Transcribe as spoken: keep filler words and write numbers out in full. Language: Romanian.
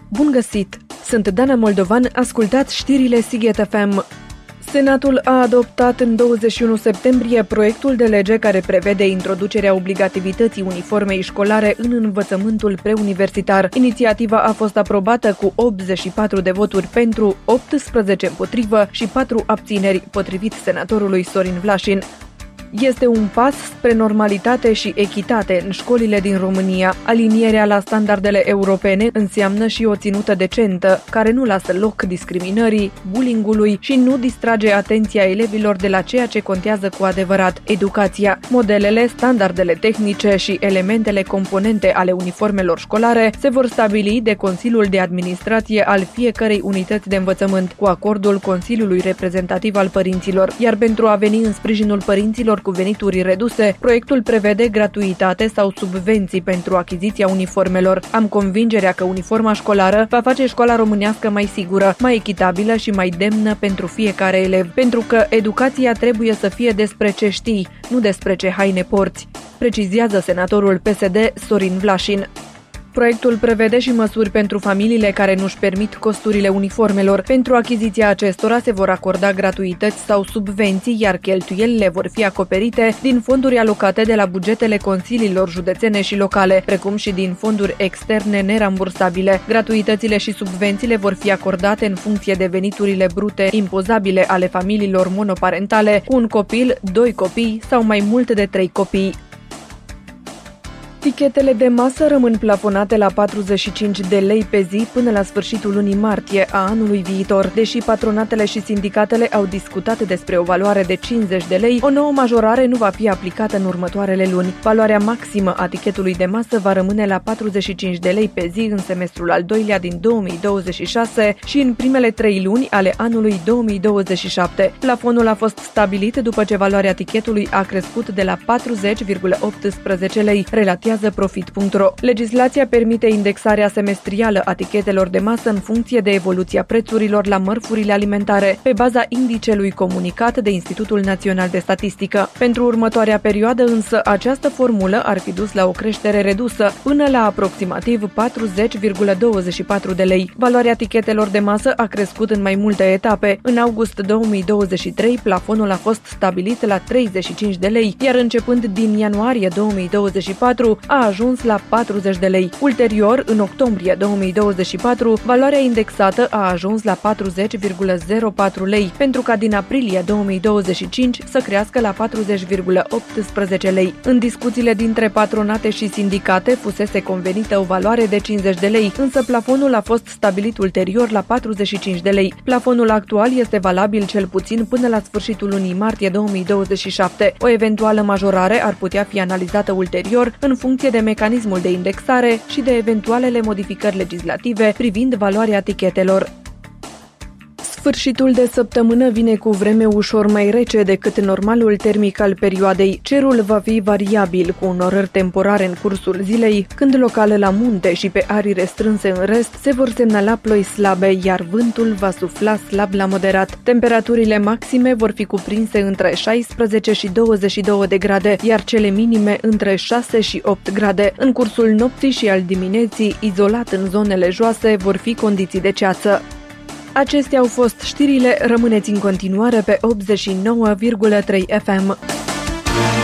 Bun găsit! Sunt Dana Moldovan, ascultați știrile Sighet F M. Senatul a adoptat în douăzeci și unu septembrie proiectul de lege care prevede introducerea obligativității uniformei școlare în învățământul preuniversitar. Inițiativa a fost aprobată cu optzeci și patru de voturi pentru, optsprezece împotrivă și patru abțineri, potrivit senatorului Sorin Vlașin. Este un pas spre normalitate și echitate în școlile din România. Alinierea la standardele europene înseamnă și o ținută decentă, care nu lasă loc discriminării, bullyingului și nu distrage atenția elevilor de la ceea ce contează cu adevărat, educația. Modelele, standardele tehnice și elementele componente ale uniformelor școlare se vor stabili de Consiliul de Administrație al fiecărei unități de învățământ, cu acordul Consiliului Reprezentativ al Părinților, iar pentru a veni în sprijinul părinților cu venituri reduse, proiectul prevede gratuitate sau subvenții pentru achiziția uniformelor. Am convingerea că uniforma școlară va face școala românească mai sigură, mai echitabilă și mai demnă pentru fiecare elev, pentru că educația trebuie să fie despre ce știi, nu despre ce haine porți, precizează senatorul P S D Sorin Vlașin. Proiectul prevede și măsuri pentru familiile care nu-și permit costurile uniformelor. Pentru achiziția acestora se vor acorda gratuități sau subvenții, iar cheltuielile vor fi acoperite din fonduri alocate de la bugetele consiliilor județene și locale, precum și din fonduri externe nerambursabile. Gratuitățile și subvențiile vor fi acordate în funcție de veniturile brute impozabile ale familiilor monoparentale, cu un copil, doi copii sau mai mult de trei copii. Tichetele de masă rămân plafonate la patruzeci și cinci de lei pe zi până la sfârșitul lunii martie a anului viitor. Deși patronatele și sindicatele au discutat despre o valoare de cincizeci de lei, o nouă majorare nu va fi aplicată în următoarele luni. Valoarea maximă a tichetului de masă va rămâne la patruzeci și cinci de lei pe zi în semestrul al doilea din două mii douăzeci și șase și în primele trei luni ale anului două mii douăzeci și șapte. Plafonul a fost stabilit după ce valoarea tichetului a crescut de la patruzeci virgulă optsprezece lei, relativ profit punct ro. Legislația permite indexarea semestrială a tichetelor de masă în funcție de evoluția prețurilor la mărfurile alimentare, pe baza indicelui comunicat de Institutul Național de Statistică. Pentru următoarea perioadă însă această formulă ar fi dus la o creștere redusă, până la aproximativ patruzeci virgulă douăzeci și patru de lei. Valoarea tichetelor de masă a crescut în mai multe etape. În august două mii douăzeci și trei, plafonul a fost stabilit la treizeci și cinci de lei, iar începând din ianuarie două mii douăzeci și patru, a ajuns la patruzeci de lei. Ulterior, în octombrie două mii douăzeci și patru, valoarea indexată a ajuns la patruzeci virgulă zero patru lei, pentru ca din aprilie două mii douăzeci și cinci să crească la patruzeci virgulă optsprezece lei. În discuțiile dintre patronate și sindicate fusese convenită o valoare de cincizeci de lei, însă plafonul a fost stabilit ulterior la patruzeci și cinci de lei. Plafonul actual este valabil cel puțin până la sfârșitul lunii martie două mii douăzeci și șapte. O eventuală majorare ar putea fi analizată ulterior în funcție de mecanismul de indexare și de eventualele modificări legislative privind valoarea tichetelor. Sfârșitul de săptămână vine cu vreme ușor mai rece decât normalul termic al perioadei. Cerul va fi variabil, cu norări temporare în cursul zilei, când locale la munte și pe arii restrânse în rest se vor semnala ploi slabe, iar vântul va sufla slab la moderat. Temperaturile maxime vor fi cuprinse între șaisprezece și douăzeci și două de grade, iar cele minime între șase și opt grade. În cursul nopții și al dimineții, izolat în zonele joase, vor fi condiții de ceață. Acestea au fost știrile, rămâneți în continuare pe optzeci și nouă virgulă trei F M.